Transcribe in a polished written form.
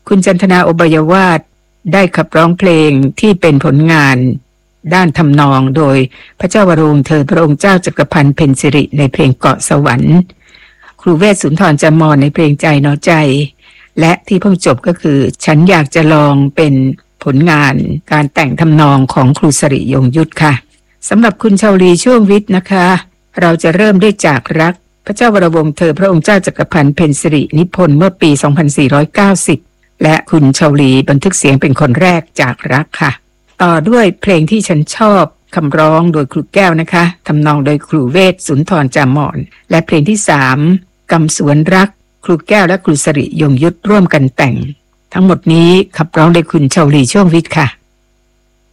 คุณจันทนาอบายาวาสได้ขับร้องเพลงที่เป็นผลงานด้านทำนองโดยพระเจ้าวโรวงศ์เธอพระองค์เจ้าจักรพันธ์เพ็ญสิริในเพลงเกาะสวรรค์ครูเวชสุนทรจามรในเพลงใจเนาะใจและที่เพิ่งจบก็คือฉันอยากจะลองเป็นผลงานการแต่งทำนองของครูสริยงยุทธค่ะสำหรับคุณชาวลีช่วงวิทย์นะคะเราจะเริ่มด้วยจากรักพระเจ้าวรวงศ์เธอพระองค์เจ้าจักรพันธ์เพ็ญสิรินิพนธ์เมื่อปี 2490 และคุณชาวลีบันทึกเสียงเป็นคนแรกจากรักค่ะต่อด้วยเพลงที่ฉันชอบคำร้องโดยครูแก้วนะคะทำนองโดยครูเวชสุนทรจามรและเพลงที่3กำสวนรักครูแก้วและครูสริยงยุทธร่วมกันแต่งทั้งหมดนี้ขับร้องโดยคุณชาวลีช่วงวิทย์ค่ะ